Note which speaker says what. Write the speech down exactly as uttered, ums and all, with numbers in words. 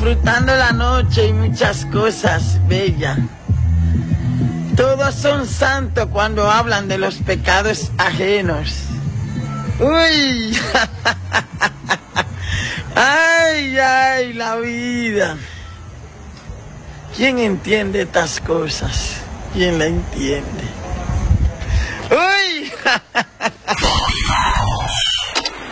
Speaker 1: disfrutando la noche y muchas cosas bellas. Todos son santos cuando hablan de los pecados ajenos. Uy, ay, ay, la vida. ¿Quién entiende estas cosas? ¿Quién la entiende? Uy.